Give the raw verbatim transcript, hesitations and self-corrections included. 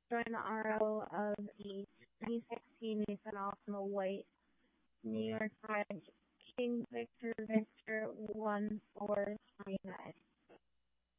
joined the R O of the twenty sixteen Nissan Altima White New York Times King Victor Victor